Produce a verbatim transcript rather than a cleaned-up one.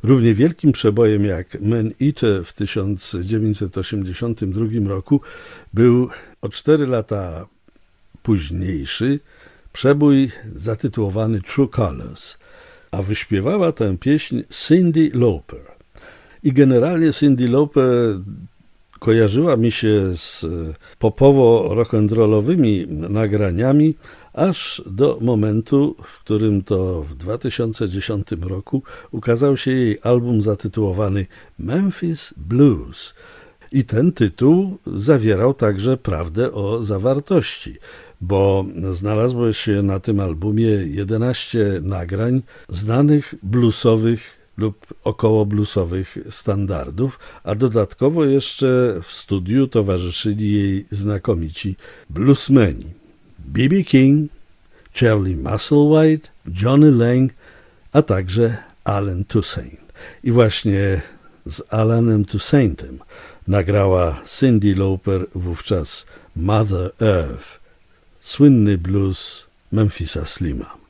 Równie wielkim przebojem jak Man Eater w tysiąc dziewięćset osiemdziesiątym drugim roku był o cztery lata późniejszy przebój zatytułowany True Colors, a wyśpiewała tę pieśń Cyndi Lauper. I generalnie Cyndi Lauper kojarzyła mi się z popowo-rock'n'rollowymi nagraniami aż do momentu, w którym to w dwa tysiące dziesiątym roku ukazał się jej album zatytułowany Memphis Blues. I ten tytuł zawierał także prawdę o zawartości, bo znalazło się na tym albumie jedenaście nagrań znanych bluesowych lub około bluesowych standardów, a dodatkowo jeszcze w studiu towarzyszyli jej znakomici bluesmeni B B King, Charlie Musselwhite, Johnny Lang, a także Alan Toussaint. I właśnie z Alanem Toussaintem nagrała Cyndi Lauper wówczas Mother Earth, słynny blues Memphisa Slima.